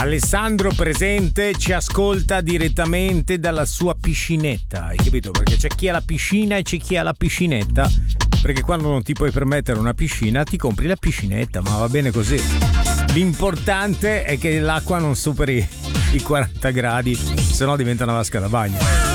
Alessandro presente ci ascolta direttamente dalla sua piscinetta, hai capito? Perché c'è chi ha la piscina e c'è chi ha la piscinetta, perché quando non ti puoi permettere una piscina ti compri la piscinetta, ma va bene così. L'importante è che l'acqua non superi i 40 gradi, se no diventa una vasca da bagno.